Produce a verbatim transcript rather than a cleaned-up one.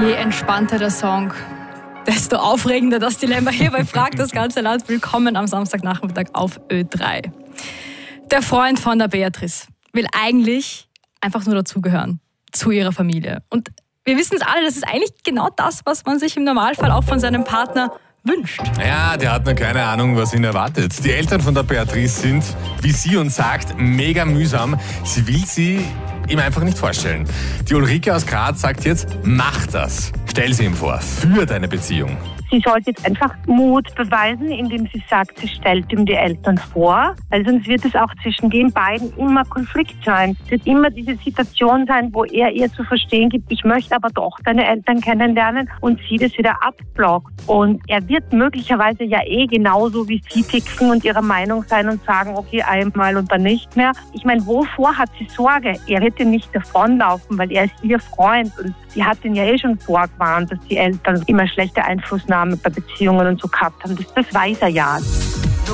Je entspannter der Song, desto aufregender das Dilemma hier bei Frag das ganze Land. Willkommen am Samstagnachmittag auf Ö drei. Der Freund von der Beatrice will eigentlich einfach nur dazugehören, zu ihrer Familie. Und wir wissen es alle, das ist eigentlich genau das, was man sich im Normalfall auch von seinem Partner wünscht. Ja, der hat nur keine Ahnung, was ihn erwartet. Die Eltern von der Beatrice sind, wie sie uns sagt, mega mühsam. Sie will sie ihm einfach nicht vorstellen. Die Ulrike aus Graz sagt jetzt, mach das. Stell sie ihm vor, für deine Beziehung. Sie sollte jetzt einfach Mut beweisen, indem sie sagt, sie stellt ihm die Eltern vor. Weil sonst wird es auch zwischen den beiden immer Konflikt sein. Es wird immer diese Situation sein, wo er ihr zu verstehen gibt, ich möchte aber doch deine Eltern kennenlernen und sie das wieder abblockt. Und er wird möglicherweise ja eh genauso wie sie ticken und ihrer Meinung sein und sagen, okay, einmal und dann nicht mehr. Ich meine, wovor hat sie Sorge? Er wird ihr nicht davonlaufen, weil er ist ihr Freund und sie hat ihn ja eh schon vorgewarnt, dass die Eltern immer schlechte Einflussnahme bei Beziehungen und so gehabt haben. Das, das weiß er ja.